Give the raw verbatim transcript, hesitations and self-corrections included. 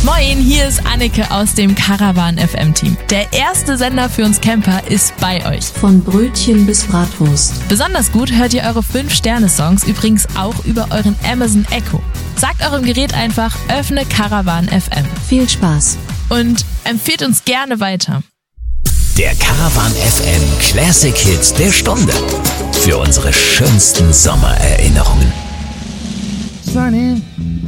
Moin, hier ist Anneke aus dem Caravan F M Team. Der erste Sender für uns Camper ist bei euch. Von Brötchen bis Bratwurst. Besonders gut hört ihr eure fünf Sterne Songs übrigens auch über euren Amazon Echo. Sagt eurem Gerät einfach, öffne Caravan F M. Viel Spaß. Und empfehlt uns gerne weiter. Der Caravan F M Classic Hits der Stunde. Für unsere schönsten Sommererinnerungen. Sunny.